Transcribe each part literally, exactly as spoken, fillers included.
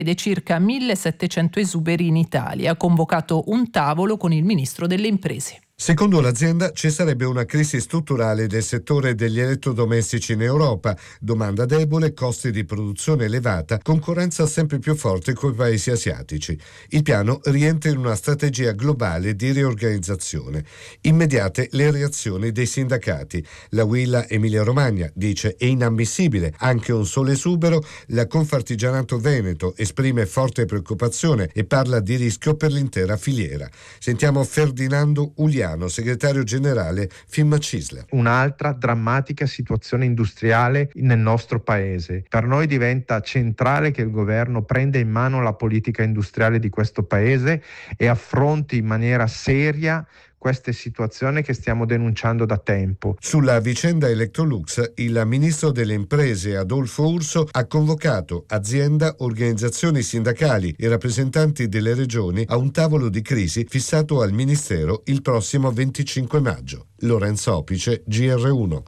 dei circa millesettecento esuberi in Italia. Ha convocato un tavolo con il ministro delle imprese. Secondo l'azienda ci sarebbe una crisi strutturale del settore degli elettrodomestici in Europa, domanda debole, costi di produzione elevata, concorrenza sempre più forte coi paesi asiatici. Il piano rientra in una strategia globale di riorganizzazione. Immediate le reazioni dei sindacati. La Huila Emilia Romagna dice è inammissibile anche un solo esubero. La Confartigianato Veneto esprime forte preoccupazione e parla di rischio per l'intera filiera. Sentiamo Ferdinando Uliano, segretario generale Finmechisler. Un'altra drammatica situazione industriale nel nostro paese. Per noi diventa centrale che il governo prenda in mano la politica industriale di questo paese e affronti in maniera seria queste situazioni che stiamo denunciando da tempo. Sulla vicenda Electrolux, il ministro delle imprese Adolfo Urso ha convocato azienda, organizzazioni sindacali e rappresentanti delle regioni a un tavolo di crisi fissato al ministero il prossimo venticinque maggio. Lorenzo Opice, G R uno.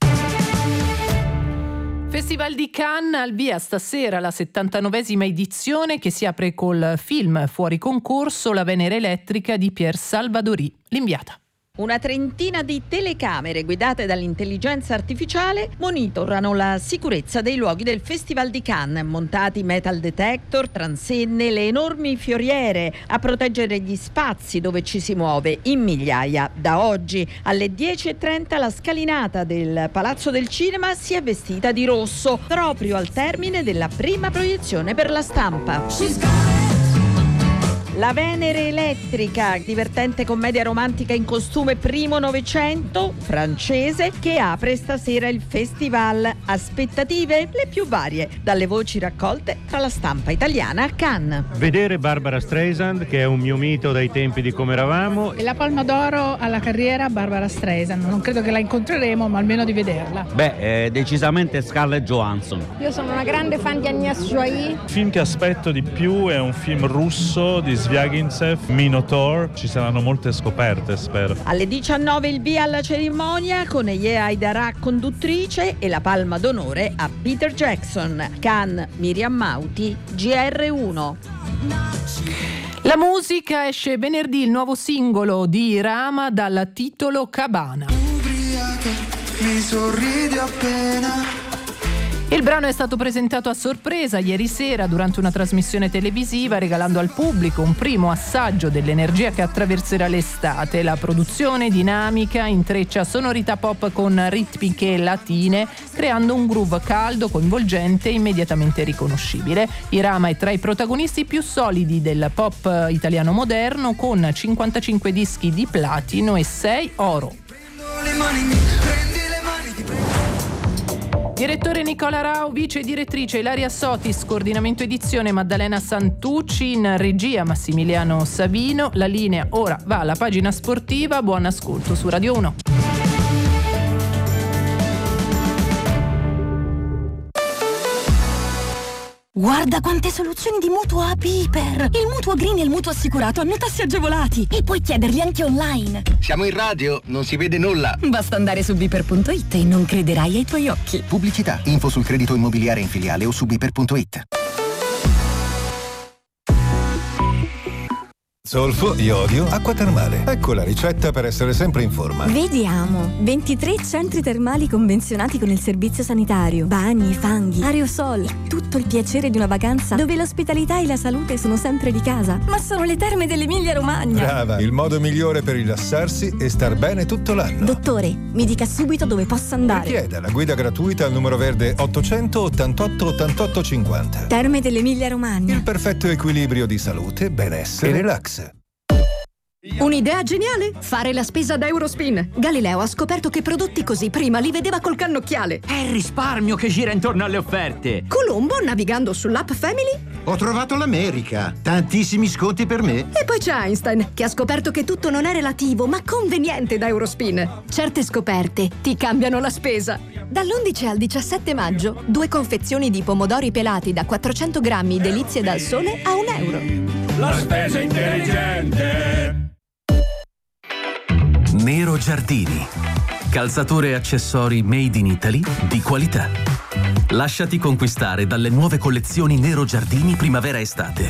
Festival di Cannes, al via stasera la settantanovesima edizione che si apre col film fuori concorso La Venere Elettrica di Pierre Salvadori. L'inviata. Una trentina di telecamere guidate dall'intelligenza artificiale monitorano la sicurezza dei luoghi del Festival di Cannes, montati metal detector, transenne, le enormi fioriere a proteggere gli spazi dove ci si muove in migliaia. Da oggi alle dieci e trenta la scalinata del Palazzo del Cinema si è vestita di rosso, proprio al termine della prima proiezione per la stampa. La Venere Elettrica, divertente commedia romantica in costume primo Novecento, francese, che apre stasera il festival. Aspettative? Le più varie, dalle voci raccolte tra la stampa italiana a Cannes. Vedere Barbara Streisand, che è un mio mito dai tempi di Come eravamo. E la Palma d'Oro alla carriera Barbara Streisand. Non credo che la incontreremo, ma almeno di vederla. Beh, eh, decisamente Scarlett Johansson. Io sono una grande fan di Agnès Joy. Il film che aspetto di più è un film russo di Svyagintsev, Minotaur. Ci saranno molte scoperte, spero. Alle diciannove il via alla cerimonia con Eje Aidara conduttrice e la palma d'onore a Peter Jackson. Cannes, Miriam Mauti, G R uno. La musica, esce venerdì il nuovo singolo di Irama dal titolo Cabana. Ubriaca, mi sorridi appena. Il brano è stato presentato a sorpresa ieri sera durante una trasmissione televisiva, regalando al pubblico un primo assaggio dell'energia che attraverserà l'estate. La produzione dinamica intreccia sonorità pop con ritmiche latine, creando un groove caldo, coinvolgente e immediatamente riconoscibile. Irama è tra i protagonisti più solidi del pop italiano moderno, con cinquantacinque dischi di platino e sei oro. Direttore Nicola Rao, vice direttrice Ilaria Sotis, coordinamento edizione Maddalena Santucci, in regia Massimiliano Savino. La linea ora va alla pagina sportiva. Buon ascolto su Radio uno. Guarda quante soluzioni di mutuo a Piper! Il mutuo green e il mutuo assicurato hanno tassi agevolati e puoi chiederli anche online. Siamo in radio, non si vede nulla. Basta andare su biper punto it e non crederai ai tuoi occhi. Pubblicità, info sul credito immobiliare in filiale o su biper punto it. Zolfo, iodio, acqua termale. Ecco la ricetta per essere sempre in forma. Vediamo. ventitré centri termali convenzionati con il servizio sanitario. Bagni, fanghi, aerosol. Tutto il piacere di una vacanza dove l'ospitalità e la salute sono sempre di casa. Ma sono le terme dell'Emilia Romagna. Brava, il modo migliore per rilassarsi e star bene tutto l'anno. Dottore, mi dica subito dove posso andare. Richieda la guida gratuita al numero verde ottocento ottantotto ottantotto cinquanta. Terme dell'Emilia Romagna. Il perfetto equilibrio di salute, benessere e relax. Un'idea geniale? Fare la spesa da Eurospin. Galileo ha scoperto che prodotti così prima li vedeva col cannocchiale. È il risparmio che gira intorno alle offerte. Colombo, navigando sull'app Family, ho trovato l'America. Tantissimi sconti per me. E poi c'è Einstein, che ha scoperto che tutto non è relativo, ma conveniente da Eurospin. Certe scoperte ti cambiano la spesa. Dall'undici al diciassette maggio, due confezioni di pomodori pelati da quattrocento grammi delizie dal sole a un euro. La spesa intelligente. Nero Giardini. Calzature e accessori made in Italy di qualità. Lasciati conquistare dalle nuove collezioni Nero Giardini primavera-estate.